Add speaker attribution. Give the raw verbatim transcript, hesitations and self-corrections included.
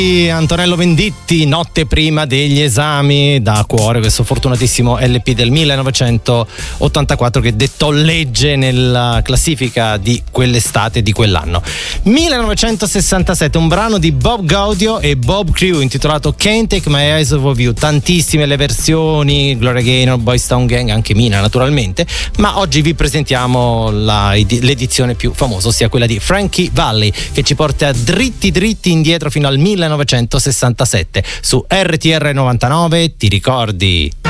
Speaker 1: Antonello Venditti, Notte prima degli esami, da cuore questo fortunatissimo L P del millenovecentottantaquattro che dettò legge nella classifica di quell'estate di quell'anno. millenovecentosessantasette, un brano di Bob Gaudio e Bob Crew intitolato Can't Take My Eyes Off You. Tantissime le versioni, Gloria Gaynor, Boys Town Gang, anche Mina naturalmente, ma oggi vi presentiamo la, l'edizione più famosa, ossia quella di Frankie Valli, che ci porta dritti dritti indietro fino al millenovecentosessantasette su R T R novantanove. Ti ricordi?